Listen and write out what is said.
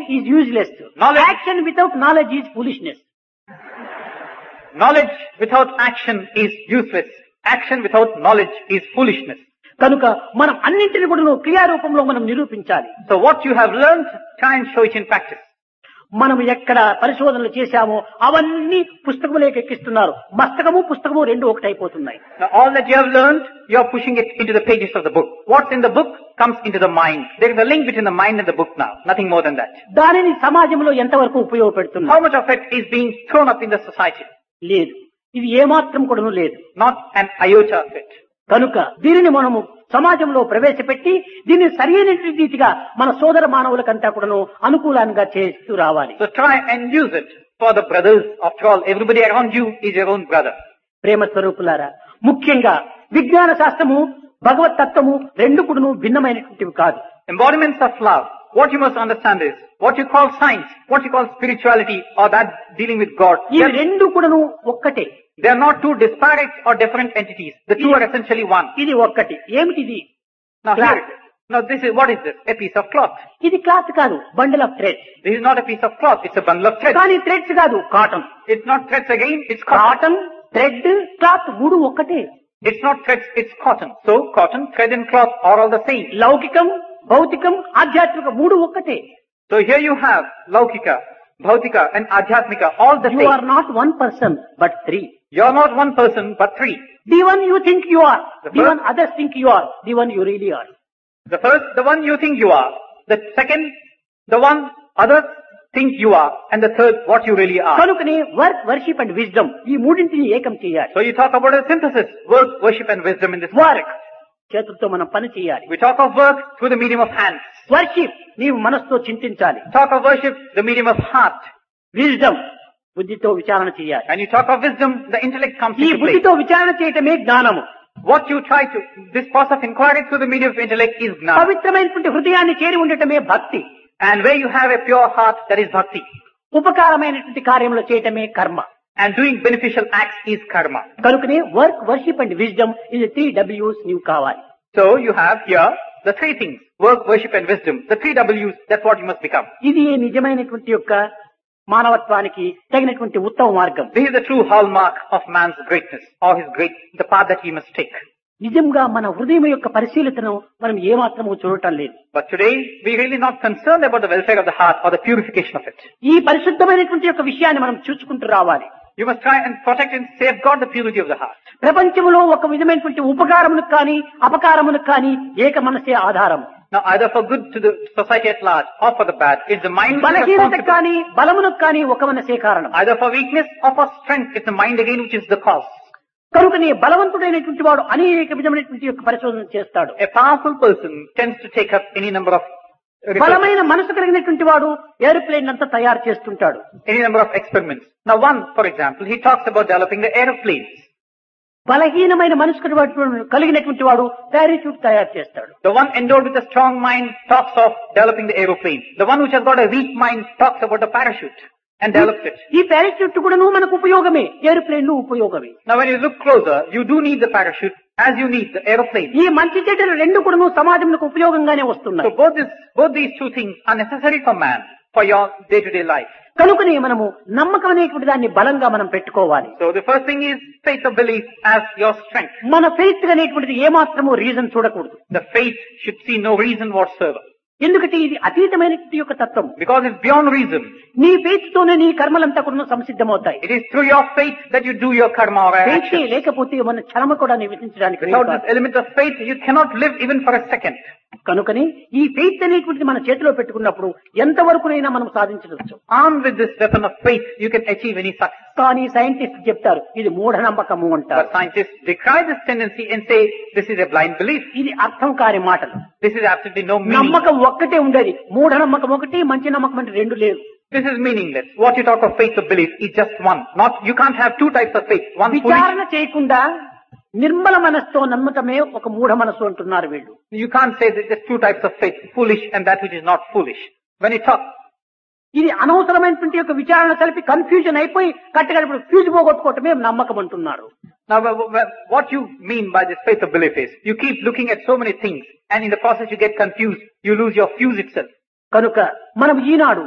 is useless. Knowledge- Action without knowledge is foolishness. Knowledge without action is useless. Action without knowledge is foolishness. కనుక మనం అన్నింటిని కూడా క్రియారూపంలో మనం నిరూపించాలి. So what you have learned, try and show it in practice. మనం ఎక్కడ పరిశోధనలు చేశామో అవన్నీ పుస్తకములోకి ఎక్కిస్తున్నారు. మస్తకము పుస్తకము రెండు ఒకటైపోతున్నాయి. Now all that you have learned, you are pushing it into the pages of the book. What's in the book comes into the mind. There is a link between the mind and the book now. Nothing more than that. దానిని సమాజంలో ఎంతవరకు ఉపయోగపెడుతున్నారు? How much of it is being thrown up in the society? లేదు. ఇది ఏమాత్రం కూడాను లేదు. Not an iota of it. కనుక దీనిని మనము సమాజంలో ప్రవేశపెట్టి దీన్ని సరైన రీతిగా మన సోదర మానవులకంతా కూడాను అనుకూలంగా చేస్తూ రావాలి. So try and use it for the brothers. After all, everybody around you is your own brother. ప్రేమ స్వరూపులారా, ముఖ్యంగా విజ్ఞాన శాస్త్రము భగవత్ తత్వము రెండు కూడాను భిన్నమైనటువంటివి కాదు. Embodiments of love. What you must understand is, what you call science, what you call spirituality, or that dealing with God, ఈ రెండు కూడాను ఒక్కటే. they are not two disparate or different entities. The two are essentially one. ఇది ఒక్కటి. ఏమిటిది? Now Cloth. this is, what is this? A piece of cloth. ఇది cloth కాదు, bundle of threads. This is not a piece of cloth, it's a bundle of thread. కానీ threads కాదు, cotton. It's not threads again, it's cotton. Cotton, thread, cloth మూడు ఒక్కటే. It's not threads, it's cotton. So cotton, thread and cloth are all the same. లౌకికం, భౌతికం, ఆధ్యాత్మిక మూడు ఒక్కటే. So here you have Laukika, Bhautika and Adhyatmika, all the You same. are not one person, but three. You are not one person, but three. The one you think you are, The the first- one others think you are, the one you really are. The first, the one you think you are. The second, the one others think you are. And the third, what you really are. కనుకనే work, worship and wisdom ఈ మూడింటిని ఏకం చేయాలి. So you talk about a synthesis, work, worship and wisdom in this work context. చేతులతో మనం పని చేయాలి. We talk of work through the medium of hands. Worship నీవు మనసుతో చింతించాలి. Talk of worship, the medium of heart. Wisdom బుద్ధితో విచారణ చేయాలి. And you talk of wisdom, the intellect comes ఈ into play. బుద్ధితో విచారణ చేయటమే జ్ఞానము. What you try to, this process of inquiry through the medium of intellect is gnana. పవిత్రమైనటువంటి హృదయాన్ని చేరి ఉండటమే భక్తి. And where you have a pure heart, that is bhakti. ఉపకారమైనటువంటి కార్యములు చేయటమే కర్మ. And doing beneficial acts is karma. కనుకనే work, worship and wisdom ఇది 3 W's నీవు కావాలి. So you have here the three things, work, worship and wisdom. The 3 W's, that's what you must become. ఇది నిజమైనటువంటి యొక్క మానవత్వానికి తగినటువంటి ఉత్తమ మార్గం. This is the true hallmark of man's greatness, or the path that he must take. నిజంగా మన హృదయం యొక్క పరిశీలనను మనం ఏమాత్రము చూడటం లేదు. But today, we're really not concerned about the welfare of the heart or the purification of it. ఈ పరిశుద్ధమైనటువంటి యొక్క విషయాన్ని మనం చూసుకుంటూ రావాలి. You must try and protect and safeguard the purity of the heart. ప్రపంచంలో ఒక విధమైనటువంటి ఉపకారములకు కానీ అపకారములకు కానీ ఏక మనసే ఆధారం. Now either for good to the society at large or for the bad, it's the mind which is బలహీనత responsible. కానీ బలమునకు కానీ ఒక మనసే కారణం. Either for weakness or for strength, it's the mind again which is the cause. కనుకనే బలవంతుడైనటువంటి వాడు అనేక విధమైనటువంటి యొక్క పరిశోధన చేస్తాడు. A powerful person tends to take up any number of research, బలమైన మనసు కలిగినటువంటి వాడు ఏరోప్లేన్ అంతా తయారు చేస్తుంటాడు. any number of experiments. Now one, for example, he talks about developing the aeroplanes. బలహీనమైన మనసు కలిగినటువంటి వాడు పారాచూట్ తయారు చేస్తాడు. The one endowed with a strong mind talks of developing the aeroplane. The one which has got a weak mind talks about the parachute and develops it. ఈ parachute కూడాను మనకు ఉపయోగమే, ఏరోప్లేన్ ఉపయోగమే. Now when you look closer, you do need the parachute as you need the aeroplane. ఈ మంచి చెడ్డలు రెండు కూడాను సమాజంలో ఉపయోగంగానే So వస్తున్నాయి. both these two things are necessary for man for your day-to-day life. కనుకనే మనము నమ్మకం అనేటువంటి దాన్ని బలంగా మనం పెట్టుకోవాలి. So the first thing is faith of belief as your strength. మన ఫెయిత్ అనేటువంటిది ఏమాత్రము రీజన్ చూడకూడదు. The faith should see no reason whatsoever. ఎందుకంటే ఇది అతీతమైనటువంటి యొక్క తత్వం. Because it's beyond reason. నీ ఫెయిత్ తోనే నీ కర్మలంతా కూడా సంసిద్ధమవుతాయి. It is through your faith that you do your karma or faith action. లేకపోతే మన క్షణము కూడా నివసించడానికి వీలు Without కాదు. this element of faith, you cannot live even for a second. కనుకని ఈ ఫెయిత్ అనేటువంటిది మన చేతిలో పెట్టుకున్నప్పుడు ఎంతవరకునైనా మనం సాధించవచ్చు. Armed with this weapon of faith, you can achieve any success. కానీ సైంటిస్ట్ చెప్తారు ఇది మూఢనమ్మకము అంటారు. But scientists decry this tendency and say this is a blind belief. ఇది అర్థం కాని మాటలు. This is absolutely no meaning. నమ్మకం ఒక్కటే ఉండేది, మూఢనమ్మకం ఒకటి, మంచి నమ్మకం అంటే రెండు లేవు. This is meaningless. What you talk of faith of belief is just one. You can't have two types of faith. One foolish. విచారణ చేయకుండా నిర్మల మనస్సుతో నమ్మటమే ఒక మూఢ మనస్సు అంటున్నారు వీళ్ళు. You can't say that there's two types of faith, foolish and that which is not foolish. When you talk, ఇది అనవసరమైనటువంటి యొక్క విచారణ కలిపి కన్ఫ్యూజన్ అయిపోయి కట్టగడపడు ఫ్యూజ్ పోగొట్టుకోవటమే నమ్మకం అంటున్నారు. now what you mean by this faith of belief is, you keep looking at so many things and in the process you get confused, you lose your fuse itself. కనుక మనం ఈనాడు